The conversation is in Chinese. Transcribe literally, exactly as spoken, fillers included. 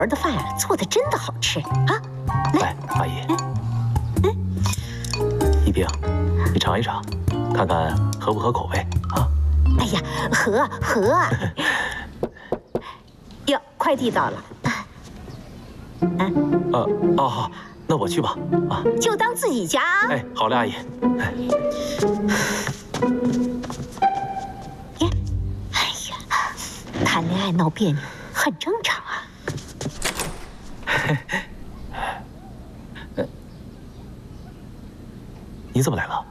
儿的饭啊做的真的好吃啊！ 来，阿姨，一冰，你尝一尝，看看合不合口味啊？ 哎呀，合合啊！哟，快递到了。 嗯。呃哦好，那我去吧。啊， 就当自己家啊。 哎，好嘞，阿姨。哎。 耶，哎呀，谈恋爱闹别扭很正常啊。 你怎么来了？